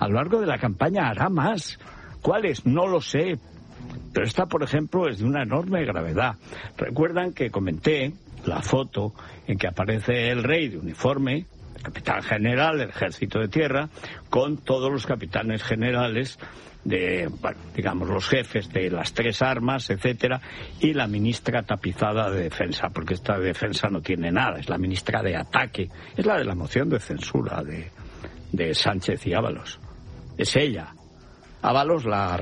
A lo largo de la campaña hará más. ¿Cuáles? No lo sé. Pero esta, por ejemplo, es de una enorme gravedad. Recuerdan que comenté la foto en que aparece el rey de uniforme, capitán general del Ejército de Tierra, con todos los capitanes generales de, bueno, digamos, los jefes de las 3 armas, etcétera, y la ministra tapizada de Defensa, porque esta de Defensa no tiene nada, es la ministra de Ataque, es la de la moción de censura de Sánchez y Ábalos. Es ella. Ábalos la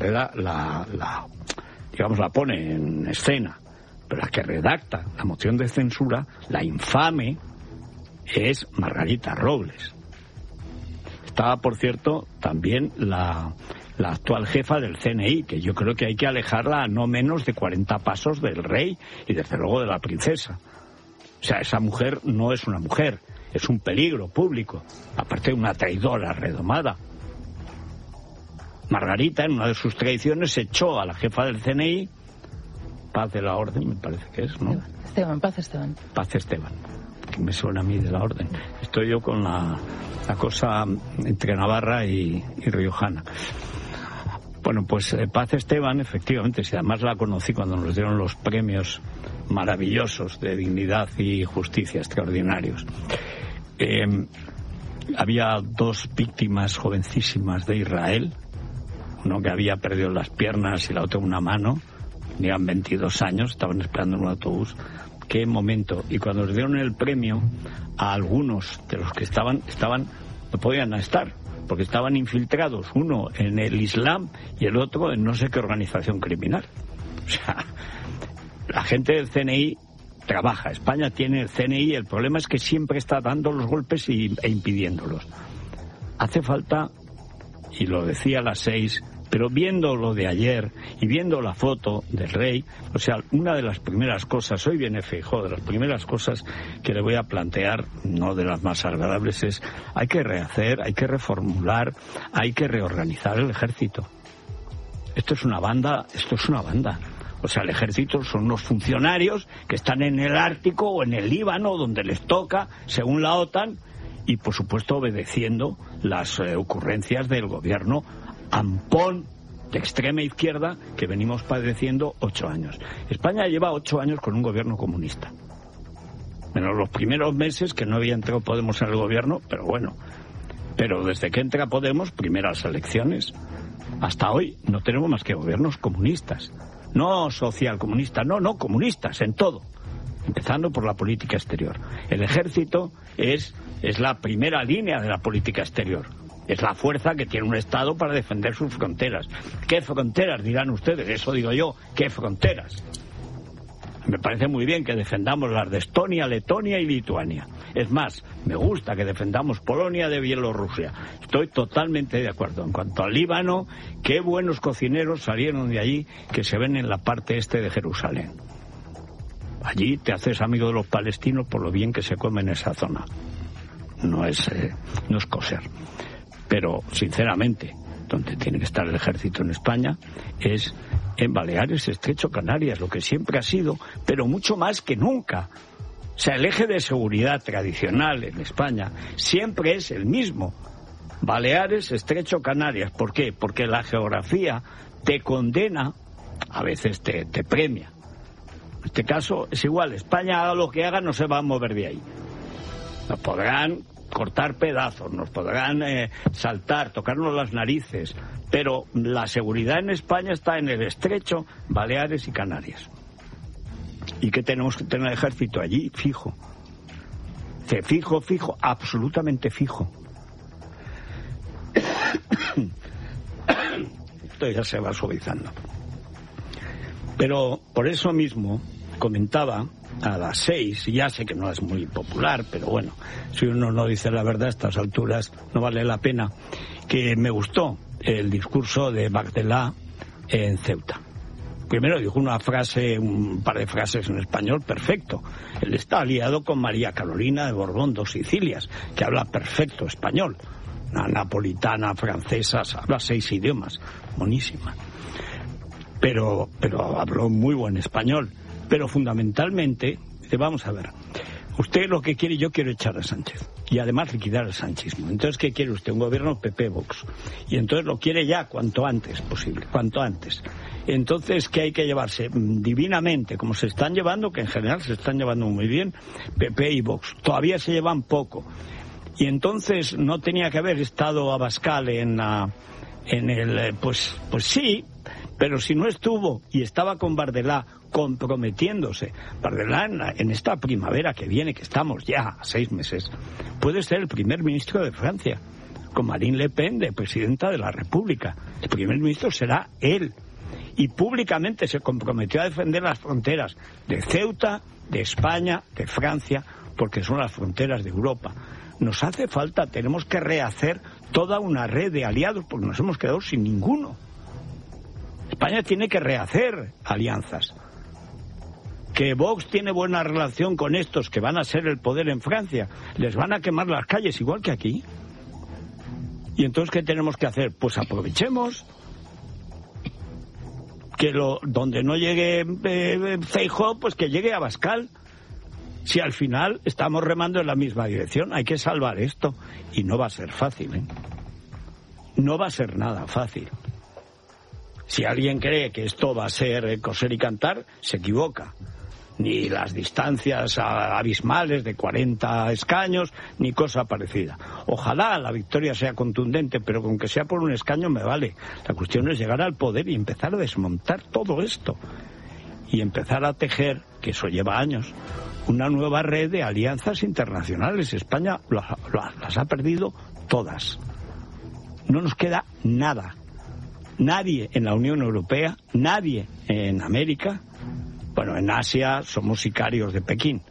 pone en escena, pero la que redacta la moción de censura, la infame, es Margarita Robles. Estaba, por cierto, también la actual jefa del CNI, que yo creo que hay que alejarla a no menos de 40 pasos del rey y desde luego de la princesa. O sea, esa mujer no es una mujer, es un peligro público, aparte de una traidora redomada. Margarita, en una de sus traiciones, echó a la jefa del CNI, Paz de la Orden, me parece que es, ¿no? Paz Esteban. Paz Esteban, que me suena a mí de la Orden. Estoy yo con la cosa entre Navarra y riojana. Bueno, pues Paz Esteban, efectivamente, si además la conocí cuando nos dieron los premios maravillosos de dignidad y justicia extraordinarios. Había 2 víctimas jovencísimas de Israel, uno que había perdido las piernas y la otra una mano, tenían 22 años, estaban esperando en un autobús. Qué momento. Y cuando les dieron el premio, a algunos de los que estaban no podían estar, porque estaban infiltrados, uno en el Islam y el otro en no sé qué organización criminal. O sea, la gente del CNI trabaja. España tiene el CNI, el problema es que siempre está dando los golpes e impidiéndolos. Hace falta, y lo decía a las 6, pero viendo lo de ayer y viendo la foto del rey, o sea, una de las primeras cosas, hoy viene Feijóo, de las primeras cosas que le voy a plantear, no de las más agradables, es hay que rehacer, hay que reformular, hay que reorganizar el ejército. Esto es una banda. O sea, el ejército son unos funcionarios que están en el Ártico o en el Líbano, donde les toca, según la OTAN, y por supuesto obedeciendo las ocurrencias del gobierno ampón de extrema izquierda que venimos padeciendo 8 años. España lleva 8 años con un gobierno comunista. Menos los primeros meses que no había entrado Podemos en el gobierno, pero bueno. Pero desde que entra Podemos, primeras elecciones, hasta hoy no tenemos más que gobiernos comunistas. No socialcomunistas, no, comunistas en todo. Empezando por la política exterior. El ejército es la primera línea de la política exterior. Es la fuerza que tiene un Estado para defender sus fronteras. ¿Qué fronteras, dirán ustedes? Eso digo yo, ¿qué fronteras? Me parece muy bien que defendamos las de Estonia, Letonia y Lituania. Es más, me gusta que defendamos Polonia de Bielorrusia. Estoy totalmente de acuerdo. En cuanto al Líbano, qué buenos cocineros salieron de allí que se ven en la parte este de Jerusalén. Allí te haces amigo de los palestinos por lo bien que se come en esa zona. No es coser. Pero, sinceramente, donde tiene que estar el ejército en España es en Baleares, Estrecho, Canarias, lo que siempre ha sido, pero mucho más que nunca. O sea, el eje de seguridad tradicional en España siempre es el mismo. Baleares, Estrecho, Canarias. ¿Por qué? Porque la geografía te condena, a veces te premia. En este caso es igual, España haga lo que haga, no se va a mover de ahí. Nos podrán cortar pedazos, nos podrán saltar, tocarnos las narices, pero la seguridad en España está en el Estrecho, Baleares y Canarias. ¿Y qué tenemos que tener el ejército allí? Fijo. Fijo, absolutamente fijo. Esto ya se va suavizando. Pero por eso mismo comentaba a las 6, y ya sé que no es muy popular, pero bueno, si uno no dice la verdad a estas alturas no vale la pena, que me gustó el discurso de Bardella en Ceuta. Primero dijo un par de frases en español perfecto. Él está aliado con María Carolina de Borbón dos Sicilias, que habla perfecto español. Una napolitana, francesa, habla 6 idiomas, buenísima. Pero habló muy buen español. Pero fundamentalmente, vamos a ver, Usted lo que quiere, yo quiero echar a Sánchez y además liquidar el sanchismo. Entonces, ¿qué quiere usted? Un gobierno PP-Vox. Y entonces lo quiere ya cuanto antes posible, cuanto antes. Entonces, ¿qué hay que llevarse? Divinamente, como se están llevando, que en general se están llevando muy bien, PP y Vox. Todavía se llevan poco. Y entonces no tenía que haber estado Abascal pues sí, pero si no estuvo y estaba con Bardella comprometiéndose, Bardella en esta primavera que viene, que estamos ya a 6 meses, puede ser el primer ministro de Francia, con Marine Le Pen de presidenta de la República. El primer ministro será él. Y públicamente se comprometió a defender las fronteras de Ceuta, de España, de Francia, porque son las fronteras de Europa. Nos hace falta, tenemos que rehacer toda una red de aliados, porque nos hemos quedado sin ninguno. España tiene que rehacer alianzas. Que Vox tiene buena relación con estos que van a ser el poder en Francia, les van a quemar las calles igual que aquí. Y entonces, ¿qué tenemos que hacer? Pues aprovechemos que donde no llegue Feijóo, pues que llegue Abascal. Si al final estamos remando en la misma dirección, hay que salvar esto. Y no va a ser fácil, ¿eh? No va a ser nada fácil. Si alguien cree que esto va a ser coser y cantar, se equivoca. Ni las distancias abismales de 40 escaños, ni cosa parecida. Ojalá la victoria sea contundente, pero con que sea por un escaño me vale. La cuestión es llegar al poder y empezar a desmontar todo esto. Y empezar a tejer, que eso lleva años, una nueva red de alianzas internacionales. España las ha perdido todas. No nos queda nada. Nadie en la Unión Europea, nadie en América. Bueno, en Asia somos sicarios de Pekín.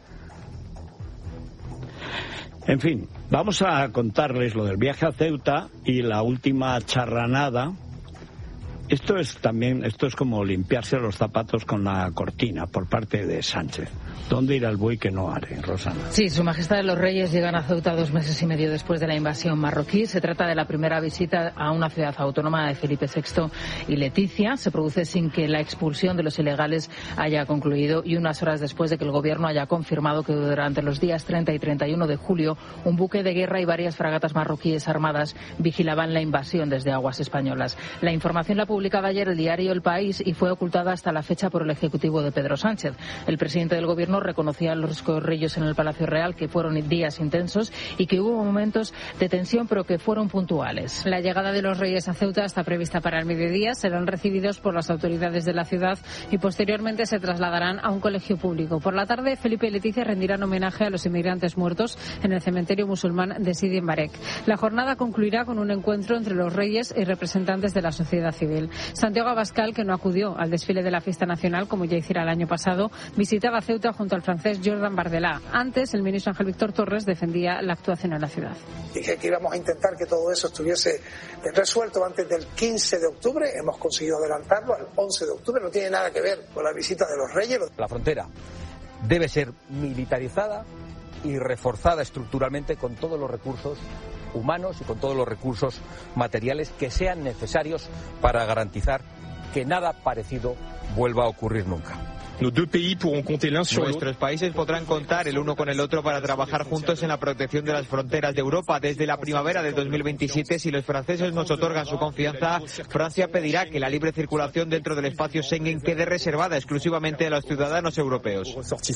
En fin, vamos a contarles lo del viaje a Ceuta y la última charranada. Esto es como limpiarse los zapatos con la cortina por parte de Sánchez. ¿Dónde irá el buey que no are, Rosana? Sí, Su Majestad los Reyes llegan a Ceuta 2 meses y medio después de la invasión marroquí. Se trata de la primera visita a una ciudad autónoma de Felipe VI y Leticia. Se produce sin que la expulsión de los ilegales haya concluido y unas horas después de que el Gobierno haya confirmado que durante los días 30 y 31 de julio un buque de guerra y varias fragatas marroquíes armadas vigilaban la invasión desde aguas españolas. La información la publicaba ayer el diario El País y fue ocultada hasta la fecha por el Ejecutivo de Pedro Sánchez. El presidente del Gobierno reconocía a los Reyes en el Palacio Real que fueron días intensos y que hubo momentos de tensión, pero que fueron puntuales. La llegada de los Reyes a Ceuta está prevista para el mediodía. Serán recibidos por las autoridades de la ciudad y posteriormente se trasladarán a un colegio público. Por la tarde, Felipe y Leticia rendirán homenaje a los inmigrantes muertos en el cementerio musulmán de Sidi Mbarek. La jornada concluirá con un encuentro entre los Reyes y representantes de la sociedad civil. Santiago Abascal, que no acudió al desfile de la fiesta nacional como ya hiciera el año pasado, visitaba Ceuta junto al francés Jordan Bardella. Antes, el ministro Ángel Víctor Torres defendía la actuación en la ciudad. Dije que íbamos a intentar que todo eso estuviese resuelto antes del 15 de octubre. Hemos conseguido adelantarlo al 11 de octubre. No tiene nada que ver con la visita de los Reyes. La frontera debe ser militarizada y reforzada estructuralmente con todos los recursos humanos y con todos los recursos materiales que sean necesarios para garantizar que nada parecido vuelva a ocurrir nunca. Nuestros países podrán contar el uno con el otro para trabajar juntos en la protección de las fronteras de Europa. Desde la primavera de 2027, si los franceses nos otorgan su confianza, Francia pedirá que la libre circulación dentro del espacio Schengen quede reservada exclusivamente a los ciudadanos europeos.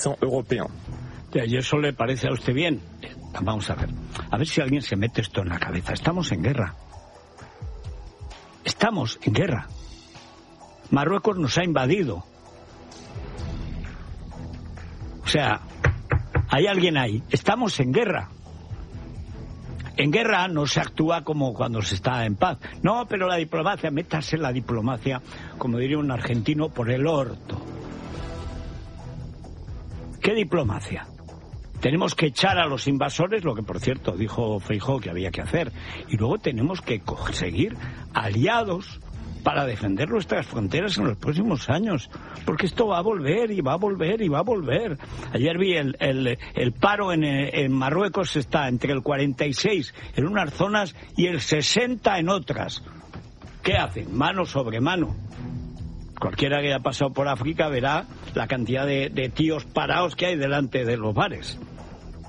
¿Y eso le parece a usted bien? Vamos a ver si alguien se mete esto en la cabeza. Estamos en guerra. Estamos en guerra. Marruecos nos ha invadido. O sea, hay alguien ahí. Estamos en guerra. En guerra no se actúa como cuando se está en paz. No, pero la diplomacia, métase la diplomacia, como diría un argentino, por el orto. ¿Qué diplomacia? Tenemos que echar a los invasores, lo que por cierto dijo Feijóo que había que hacer, y luego tenemos que conseguir aliados para defender nuestras fronteras en los próximos años, porque esto va a volver y va a volver y va a volver. Ayer vi el paro en Marruecos está entre el 46 en unas zonas y el 60 en otras. ¿Qué hacen? Mano sobre mano. Cualquiera que haya pasado por África verá la cantidad de tíos parados que hay delante de los bares.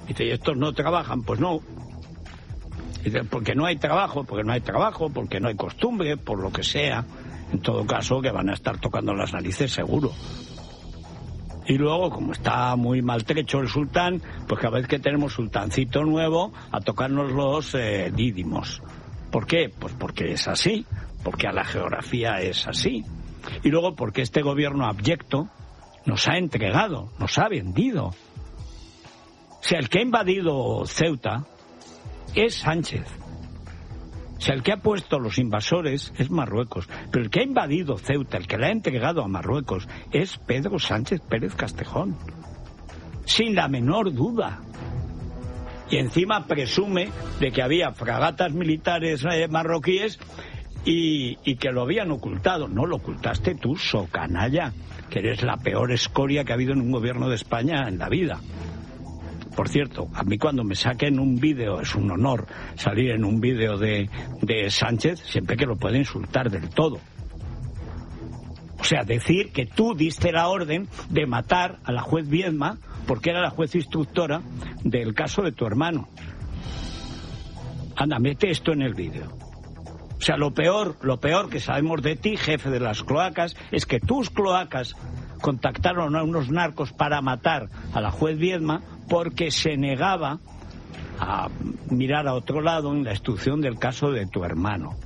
Dice, ¿y estos no trabajan? Pues no. Dice, porque no hay trabajo, porque no hay costumbre, por lo que sea. En todo caso, que van a estar tocando las narices seguro. Y luego, como está muy maltrecho el sultán, pues cada vez que tenemos sultancito nuevo, a tocarnos los dídimos. ¿Por qué? Pues porque es así, porque a la geografía es así. Y luego porque este gobierno abyecto nos ha entregado, nos ha vendido. O sea, el que ha invadido Ceuta es Sánchez. O sea, el que ha puesto los invasores es Marruecos. Pero el que ha invadido Ceuta, el que le ha entregado a Marruecos, es Pedro Sánchez Pérez Castejón. Sin la menor duda. Y encima presume de que había fragatas militares marroquíes y que lo habían ocultado. No, lo ocultaste tú, socanalla, que eres la peor escoria que ha habido en un gobierno de España en la vida. Por cierto, a mí cuando me saquen un vídeo, es un honor salir en un vídeo de Sánchez, siempre que lo pueda insultar del todo. O sea, decir que tú diste la orden de matar a la juez Viedma porque era la juez instructora del caso de tu hermano. Anda, mete esto en el vídeo. O sea, lo peor que sabemos de ti, jefe de las cloacas, es que tus cloacas contactaron a unos narcos para matar a la juez Viedma porque se negaba a mirar a otro lado en la instrucción del caso de tu hermano.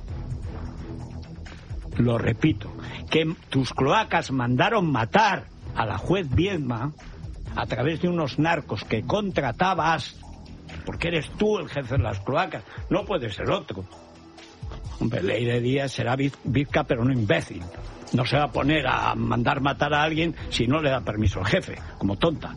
Lo repito, que tus cloacas mandaron matar a la juez Viedma a través de unos narcos que contratabas, porque eres tú el jefe de las cloacas, no puede ser otro. Hombre, Leire Díaz será bizca pero no imbécil. No se va a poner a mandar matar a alguien si no le da permiso al jefe, como tonta.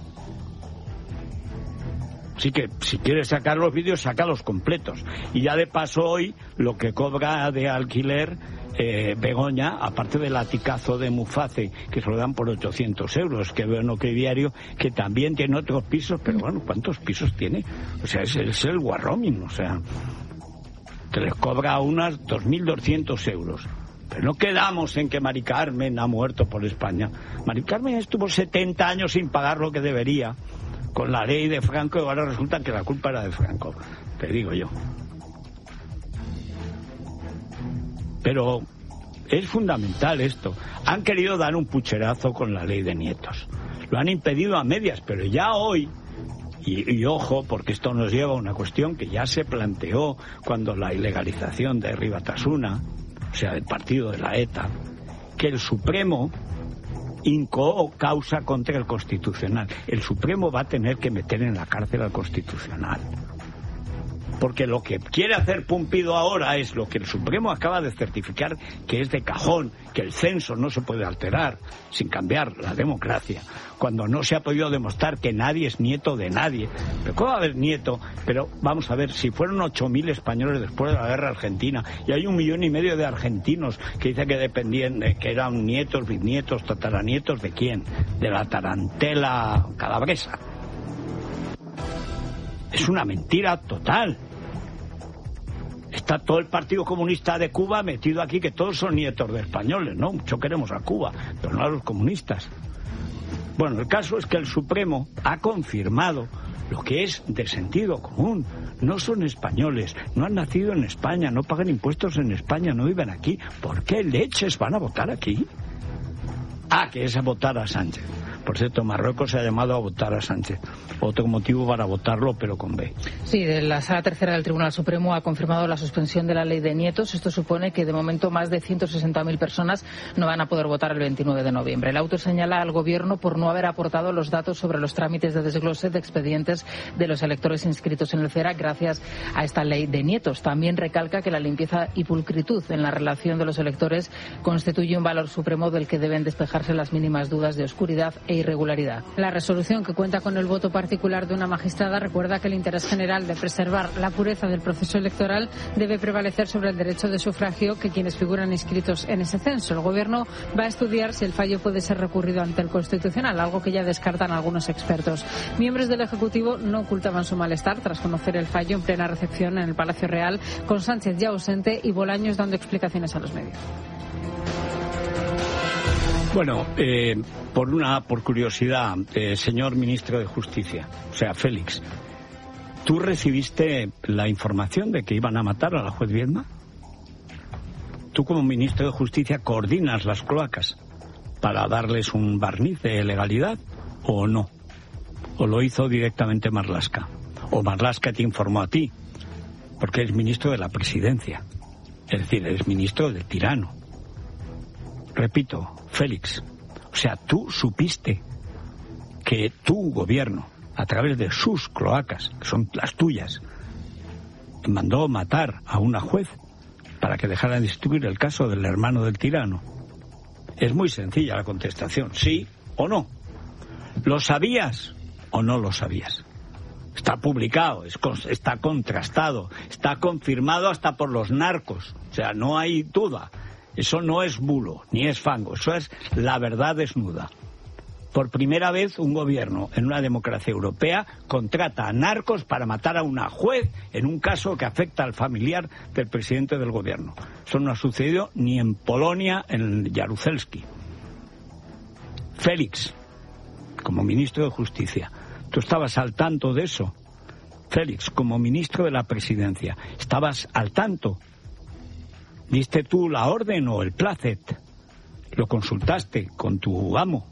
Así que si quieres sacar los vídeos, sácalos completos. Y ya de paso hoy, lo que cobra de alquiler Begoña, aparte del latigazo de Muface, que se lo dan por 800 euros, que veo en OK Diario, que también tiene otros pisos, pero bueno, ¿cuántos pisos tiene? O sea, es el warroming, o sea, que les cobra unas 2.200 euros. Pero no quedamos en que Mari Carmen ha muerto por España. Mari Carmen estuvo 70 años sin pagar lo que debería con la ley de Franco y ahora resulta que la culpa era de Franco. Te digo yo. Pero es fundamental esto. Han querido dar un pucherazo con la ley de nietos. Lo han impedido a medias, pero ya hoy... Y ojo, porque esto nos lleva a una cuestión que ya se planteó cuando la ilegalización de Herri Batasuna, o sea, del partido de la ETA, que el Supremo incoó causa contra el Constitucional. El Supremo va a tener que meter en la cárcel al Constitucional. Porque lo que quiere hacer Pumpido ahora es lo que el Supremo acaba de certificar, que es de cajón, que el censo no se puede alterar sin cambiar la democracia, cuando no se ha podido demostrar que nadie es nieto de nadie. Pero ¿cómo va a haber nieto? Pero vamos a ver, si fueron 8.000 españoles después de la guerra argentina, y hay 1,5 millones de argentinos que dicen que dependían, que eran nietos, bisnietos, tataranietos, ¿de quién? De la tarantela calabresa. Es una mentira total. Está todo el Partido Comunista de Cuba metido aquí, que todos son nietos de españoles, ¿no? Mucho queremos a Cuba, pero no a los comunistas. Bueno, el caso es que el Supremo ha confirmado lo que es de sentido común. No son españoles, no han nacido en España, no pagan impuestos en España, no viven aquí. ¿Por qué leches van a votar aquí? Ah, que es a votar a Sánchez. Por cierto, Marruecos se ha llamado a votar a Sánchez. Otro motivo para votarlo, pero con B. Sí, de la Sala Tercera del Tribunal Supremo ha confirmado la suspensión de la ley de nietos. Esto supone que de momento más de 160.000 personas no van a poder votar el 29 de noviembre. El auto señala al Gobierno por no haber aportado los datos sobre los trámites de desglose de expedientes de los electores inscritos en el CERA gracias a esta ley de nietos. También recalca que la limpieza y pulcritud en la relación de los electores constituye un valor supremo del que deben despejarse las mínimas dudas de oscuridad e irregularidad. La resolución, que cuenta con el voto particular de una magistrada, recuerda que el interés general de preservar la pureza del proceso electoral debe prevalecer sobre el derecho de sufragio que quienes figuran inscritos en ese censo. El Gobierno va a estudiar si el fallo puede ser recurrido ante el Constitucional, algo que ya descartan algunos expertos. Miembros del Ejecutivo no ocultaban su malestar tras conocer el fallo en plena recepción en el Palacio Real, con Sánchez ya ausente y Bolaños dando explicaciones a los medios. Bueno, por curiosidad, señor ministro de Justicia, o sea, Félix, ¿tú recibiste la información de que iban a matar a la juez Viedma? ¿Tú como ministro de Justicia coordinas las cloacas para darles un barniz de legalidad o no? ¿O lo hizo directamente Marlaska? ¿O Marlaska te informó a ti? Porque eres ministro de la presidencia. Es decir, eres ministro del tirano. Repito, Félix, o sea, tú supiste que tu gobierno, a través de sus cloacas, que son las tuyas, mandó matar a una juez para que dejara de instruir el caso del hermano del tirano. Es muy sencilla la contestación, sí o no. ¿Lo sabías o no lo sabías? Está publicado, está contrastado, está confirmado hasta por los narcos. O sea, no hay duda. Eso no es bulo, ni es fango, eso es la verdad desnuda. Por primera vez un gobierno en una democracia europea contrata a narcos para matar a una juez en un caso que afecta al familiar del presidente del gobierno. Eso no ha sucedido ni en Polonia, en Jaruzelski. Félix, como ministro de Justicia, ¿tú estabas al tanto de eso? Félix, como ministro de la presidencia, ¿estabas al tanto? ¿Diste tú la orden o el plácet? ¿Lo consultaste con tu amo?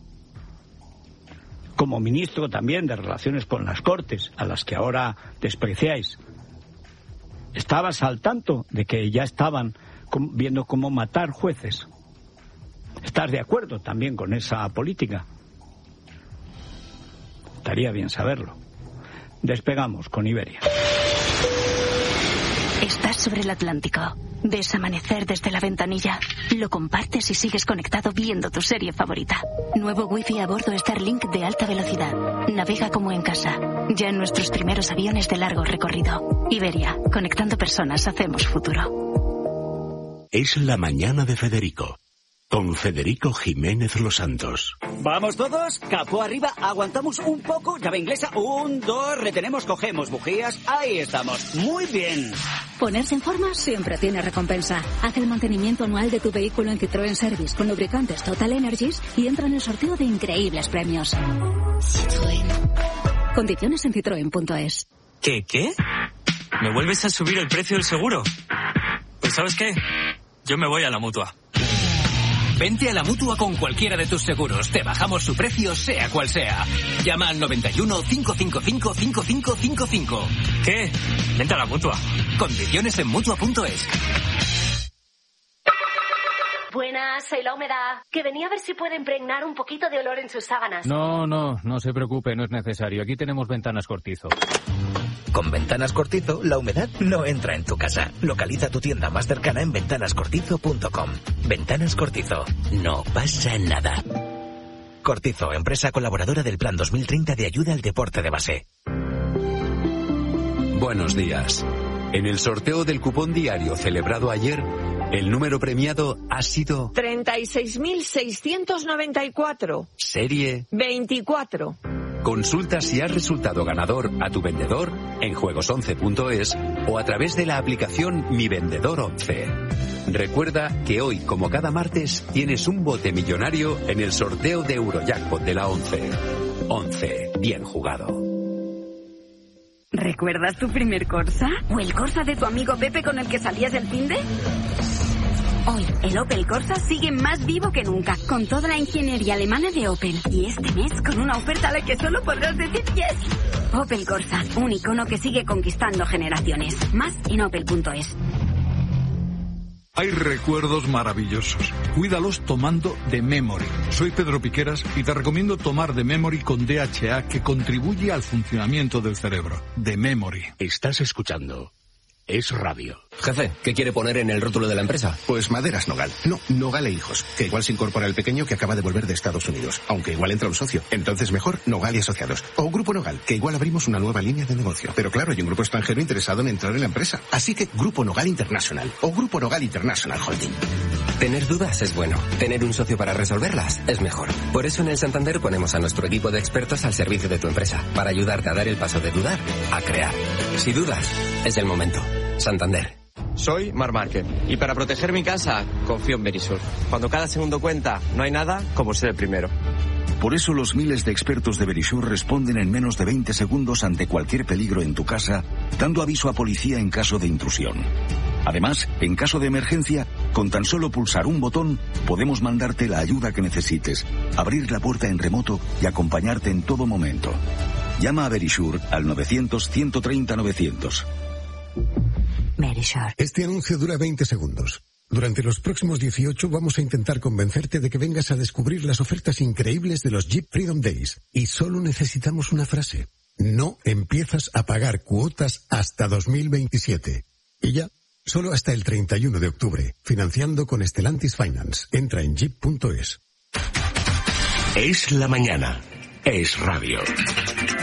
Como ministro también de Relaciones con las Cortes, a las que ahora despreciáis, ¿estabas al tanto de que ya estaban viendo cómo matar jueces? ¿Estás de acuerdo también con esa política? Estaría bien saberlo. Despegamos con Iberia. Estás sobre el Atlántico. Ves amanecer desde la ventanilla. Lo compartes y sigues conectado viendo tu serie favorita. Nuevo wifi a bordo Starlink de alta velocidad. Navega como en casa. Ya en nuestros primeros aviones de largo recorrido. Iberia, conectando personas, hacemos futuro. Es la mañana de Federico. Con Federico Jiménez Los Santos. ¿Vamos todos? Capó arriba, aguantamos un poco, llave inglesa, 1, 2, retenemos, cogemos bujías, ahí estamos, muy bien. Ponerse en forma siempre tiene recompensa. Haz el mantenimiento anual de tu vehículo en Citroën Service con lubricantes Total Energies y entra en el sorteo de increíbles premios. Citroën. Condiciones en citroen.es. ¿Qué? ¿Me vuelves a subir el precio del seguro? Pues ¿sabes qué? Yo me voy a la Mutua. Vente a la Mutua con cualquiera de tus seguros. Te bajamos su precio, sea cual sea. Llama al 91 555 5555. ¿Qué? Vente a la Mutua. Condiciones en Mutua.es. Buenas, soy la humedad. Que venía a ver si puede impregnar un poquito de olor en sus sábanas. No se preocupe, no es necesario. Aquí tenemos Ventanas Cortizo. Con Ventanas Cortizo, la humedad no entra en tu casa. Localiza tu tienda más cercana en ventanascortizo.com. Ventanas Cortizo. No pasa nada. Cortizo, empresa colaboradora del Plan 2030 de ayuda al deporte de base. Buenos días. En el sorteo del cupón diario celebrado ayer, el número premiado ha sido 36.694. Serie 24. Consulta si has resultado ganador a tu vendedor en juegos11.es o a través de la aplicación Mi Vendedor 11. Recuerda que hoy, como cada martes, tienes un bote millonario en el sorteo de Eurojackpot de la 11. 11. Bien jugado. ¿Recuerdas tu primer Corsa? ¿O el Corsa de tu amigo Pepe con el que salías del finde? Hoy, el Opel Corsa sigue más vivo que nunca, con toda la ingeniería alemana de Opel. Y este mes, con una oferta a la que solo podrás decir yes. Opel Corsa, un icono que sigue conquistando generaciones. Más en opel.es. Hay recuerdos maravillosos. Cuídalos tomando The Memory. Soy Pedro Piqueras y te recomiendo tomar The Memory con DHA, que contribuye al funcionamiento del cerebro. The Memory. Estás escuchando Es Radio. Jefe, ¿qué quiere poner en el rótulo de la empresa? Pues Maderas Nogal. No, Nogal e Hijos. Que igual se incorpora el pequeño que acaba de volver de Estados Unidos. Aunque igual entra un socio. Entonces mejor Nogal y Asociados. O Grupo Nogal, que igual abrimos una nueva línea de negocio. Pero claro, hay un grupo extranjero interesado en entrar en la empresa. Así que Grupo Nogal International. O Grupo Nogal International Holding. Tener dudas es bueno. Tener un socio para resolverlas es mejor. Por eso en el Santander ponemos a nuestro equipo de expertos al servicio de tu empresa. Para ayudarte a dar el paso de dudar a crear. Si dudas, es el momento. Santander. soy Marc Márquez. Y para proteger mi casa, confío en Verisur. Cuando cada segundo cuenta, no hay nada como ser el primero. Por eso los miles de expertos de Verisur responden en menos de 20 segundos ante cualquier peligro en tu casa, dando aviso a policía en caso de intrusión. Además, en caso de emergencia, con tan solo pulsar un botón, podemos mandarte la ayuda que necesites, abrir la puerta en remoto y acompañarte en todo momento. Llama a Verisur al 900-130-900. Verisur. Este anuncio dura 20 segundos. Durante los próximos 18 vamos a intentar convencerte de que vengas a descubrir las ofertas increíbles de los Jeep Freedom Days. Y solo necesitamos una frase. No empiezas a pagar cuotas hasta 2027. Y ya, solo hasta el 31 de octubre. Financiando con Stellantis Finance. Entra en jeep.es. Es la mañana. Es radio.